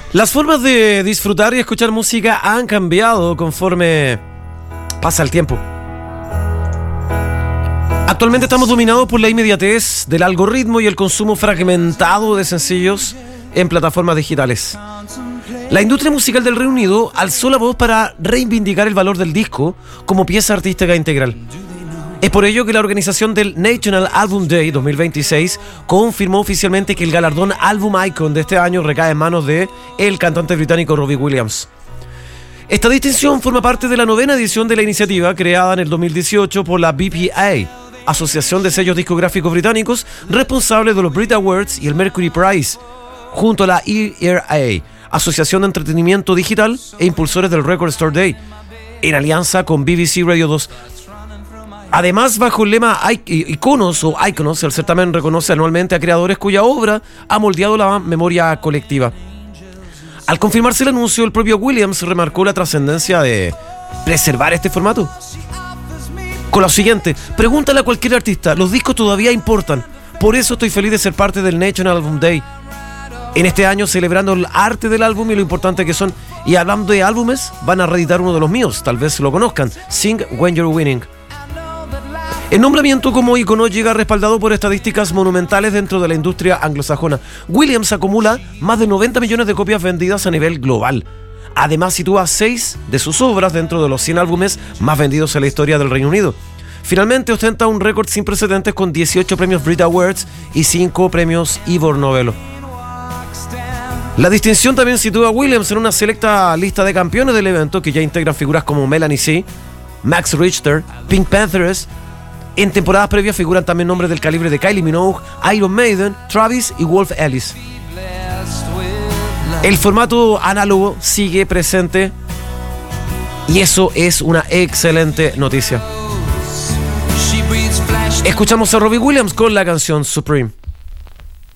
Las formas de disfrutar y escuchar música han cambiado conforme pasa el tiempo. Actualmente estamos dominados por la inmediatez del algoritmo y el consumo fragmentado de sencillos en plataformas digitales. La industria musical del Reino Unido alzó la voz para reivindicar el valor del disco como pieza artística integral. Es por ello que la organización del National Album Day 2026 confirmó oficialmente que el galardón Album Icon de este año recae en manos de el cantante británico Robbie Williams. Esta distinción forma parte de la 9ª edición de la iniciativa creada en el 2018 por la BPA, Asociación de Sellos Discográficos Británicos, responsable de los Brit Awards y el Mercury Prize, junto a la ERA, Asociación de Entretenimiento Digital e impulsores del Record Store Day, en alianza con BBC Radio 2. Además, bajo el lema Iconos, el certamen reconoce anualmente a creadores cuya obra ha moldeado la memoria colectiva. Al confirmarse el anuncio, el propio Williams remarcó la trascendencia de preservar este formato. Con lo siguiente: pregúntale a cualquier artista, los discos todavía importan. Por eso estoy feliz de ser parte del National Album Day. En este año, celebrando el arte del álbum y lo importante que son. Y hablando de álbumes, van a reeditar uno de los míos, tal vez lo conozcan, Sing When You're Winning. El nombramiento como ícono llega respaldado por estadísticas monumentales dentro de la industria anglosajona. Williams acumula más de 90 millones de copias vendidas a nivel global. Además, sitúa 6 de sus obras dentro de los 100 álbumes más vendidos en la historia del Reino Unido. Finalmente, ostenta un récord sin precedentes con 18 premios Brit Awards y 5 premios Ivor Novello. La distinción también sitúa a Williams en una selecta lista de campeones del evento que ya integran figuras como Melanie C, Max Richter, Pink Panthers. En temporadas previas figuran también nombres del calibre de Kylie Minogue, Iron Maiden, Travis y Wolf Ellis. El formato análogo sigue presente y eso es una excelente noticia. Escuchamos a Robbie Williams con la canción Supreme.